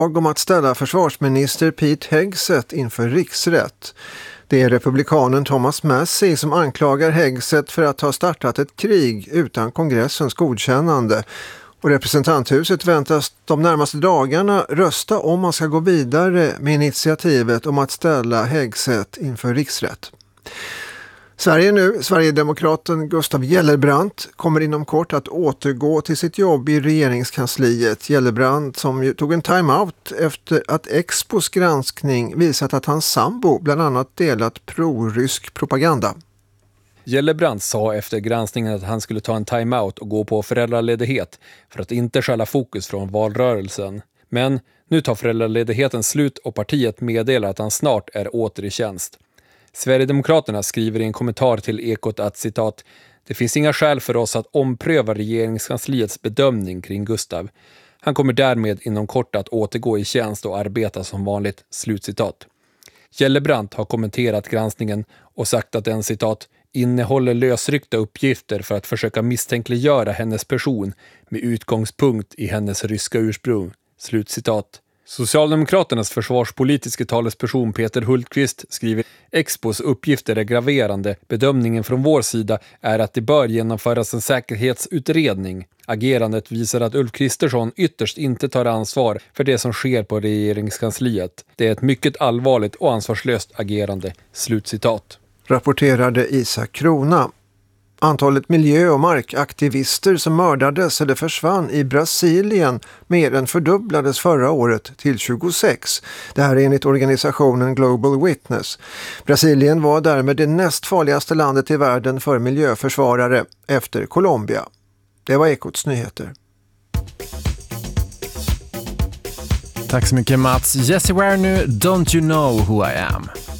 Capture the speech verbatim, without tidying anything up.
om att ställa försvarsminister Pete Hegseth inför riksrätt. Det är republikanen Thomas Massie som anklagar Hegseth för att ha startat ett krig utan kongressens godkännande. Och representanthuset väntas de närmaste dagarna rösta om man ska gå vidare med initiativet om att ställa Hegseth inför riksrätt. Sverige nu, Sverigedemokraten Gustav Gellerbrant kommer inom kort att återgå till sitt jobb i regeringskansliet. Gellerbrant som ju tog en time-out efter att Expos granskning visat att hans sambo bland annat delat pro-rysk propaganda. Gellerbrant sa efter granskningen att han skulle ta en time-out och gå på föräldraledighet för att inte stjäla fokus från valrörelsen. Men nu tar föräldraledigheten slut och partiet meddelar att han snart är åter i tjänst. Sverigedemokraterna skriver i en kommentar till Ekot att citat, det finns inga skäl för oss att ompröva regeringskansliets bedömning kring Gustav. Han kommer därmed inom kort att återgå i tjänst och arbeta som vanligt, slutcitat. Gellerbrant har kommenterat granskningen och sagt att den citat innehåller lösryckta uppgifter för att försöka misstänkliggöra hennes person med utgångspunkt i hennes ryska ursprung, slutcitat. Socialdemokraternas försvarspolitiska talesperson Peter Hultqvist skriver Expos uppgifter är graverande. Bedömningen från vår sida är att det bör genomföras en säkerhetsutredning. Agerandet visar att Ulf Kristersson ytterst inte tar ansvar för det som sker på regeringskansliet. Det är ett mycket allvarligt och ansvarslöst agerande. Slutcitat. Rapporterade Isak Krona. Antalet miljö- och markaktivister som mördades eller försvann i Brasilien mer än fördubblades förra året till tjugosex. Det här är enligt organisationen Global Witness. Brasilien var därmed det näst farligaste landet i världen för miljöförsvarare efter Colombia. Det var Ekots nyheter. Tack så mycket Mats. Jessie Ware nu, Don't You Know Who I Am.